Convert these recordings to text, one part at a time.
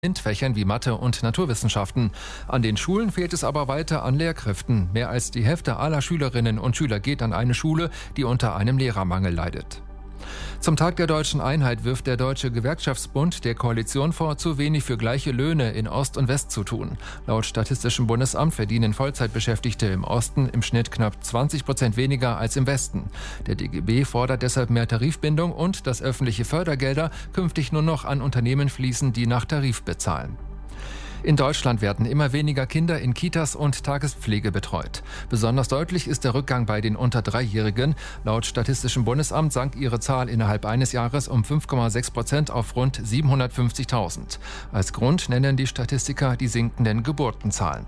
MINT-Fächern wie Mathe und Naturwissenschaften. An den Schulen fehlt es aber weiter an Lehrkräften. Mehr als die Hälfte aller Schülerinnen und Schüler geht an eine Schule, die unter einem Lehrermangel leidet. Zum Tag der deutschen Einheit wirft der Deutsche Gewerkschaftsbund der Koalition vor, zu wenig für gleiche Löhne in Ost und West zu tun. Laut Statistischem Bundesamt verdienen Vollzeitbeschäftigte im Osten im Schnitt knapp 20% weniger als im Westen. Der DGB fordert deshalb mehr Tarifbindung und dass öffentliche Fördergelder künftig nur noch an Unternehmen fließen, die nach Tarif bezahlen. In Deutschland werden immer weniger Kinder in Kitas und Tagespflege betreut. Besonders deutlich ist der Rückgang bei den unter 3-Jährigen. Laut Statistischem Bundesamt sank ihre Zahl innerhalb eines Jahres um 5,6% auf rund 750.000. Als Grund nennen die Statistiker die sinkenden Geburtenzahlen.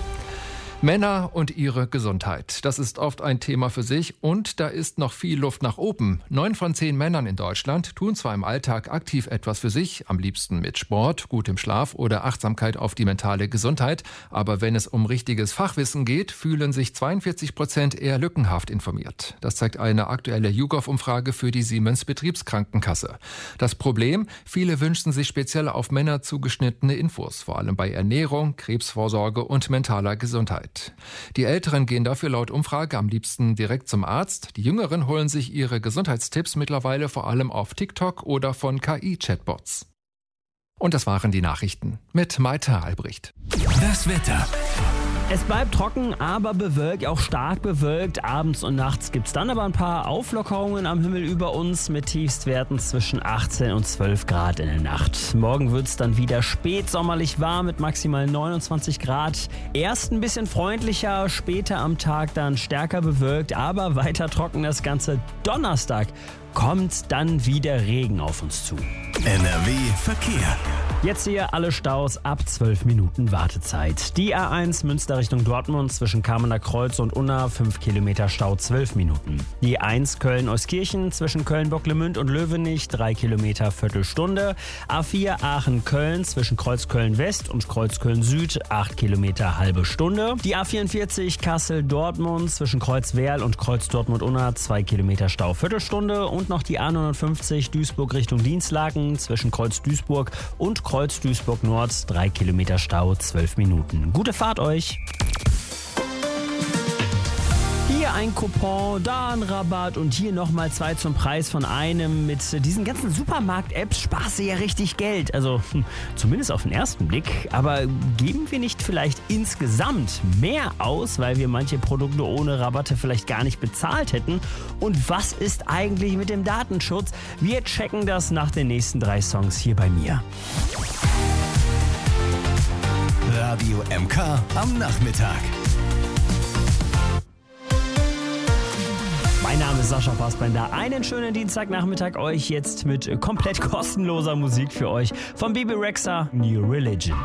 Männer und ihre Gesundheit. Das ist oft ein Thema für sich und da ist noch viel Luft nach oben. 9 von 10 Männern in Deutschland tun zwar im Alltag aktiv etwas für sich, am liebsten mit Sport, gutem Schlaf oder Achtsamkeit auf die mentale Gesundheit, aber wenn es um richtiges Fachwissen geht, fühlen sich 42% eher lückenhaft informiert. Das zeigt eine aktuelle YouGov-Umfrage für die Siemens Betriebskrankenkasse. Das Problem? Viele wünschen sich speziell auf Männer zugeschnittene Infos, vor allem bei Ernährung, Krebsvorsorge und mentaler Gesundheit. Die Älteren gehen dafür laut Umfrage am liebsten direkt zum Arzt. Die Jüngeren holen sich ihre Gesundheitstipps mittlerweile vor allem auf TikTok oder von KI-Chatbots. Und das waren die Nachrichten mit Maite Albrecht. Das Wetter. Es bleibt trocken, aber bewölkt, auch stark bewölkt. Abends und nachts gibt es dann aber ein paar Auflockerungen am Himmel über uns mit Tiefstwerten zwischen 18 und 12 Grad in der Nacht. Morgen wird es dann wieder spätsommerlich warm mit maximal 29 Grad. Erst ein bisschen freundlicher, später am Tag dann stärker bewölkt, aber weiter trocken das Ganze. Donnerstag kommt dann wieder Regen auf uns zu. NRW Verkehr. Jetzt hier alle Staus ab 12 Minuten Wartezeit. Die A1 Münster Richtung Dortmund zwischen Kamener Kreuz und Unna 5 Kilometer Stau 12 Minuten. Die 1 Köln-Euskirchen zwischen Köln-Bocklemünd und Löwenich 3 Kilometer Viertelstunde. A4 Aachen-Köln zwischen Kreuzköln-West und Kreuzköln-Süd 8 Kilometer halbe Stunde. Die A44 Kassel-Dortmund zwischen Kreuzwerl und Kreuz-Dortmund-Unna 2 Kilometer Stau Viertelstunde. Und noch die A59 Duisburg Richtung Dienstlaken zwischen Kreuz-Duisburg und Kreuz-Duisburg-Nord 3 Kilometer Stau 12 Minuten. Gute Fahrt euch! Hier ein Coupon, da ein Rabatt und hier nochmal 2 zum Preis von einem. Mit diesen ganzen Supermarkt-Apps sparst du ja richtig Geld. Also zumindest auf den ersten Blick. Aber geben wir nicht vielleicht insgesamt mehr aus, weil wir manche Produkte ohne Rabatte vielleicht gar nicht bezahlt hätten? Und was ist eigentlich mit dem Datenschutz? Wir checken das nach den nächsten 3 Songs hier bei mir. Radio MK am Nachmittag. Mein Name ist Sascha Fassbender. Einen schönen Dienstagnachmittag euch jetzt mit komplett kostenloser Musik für euch von Bebe Rexha, New Religion.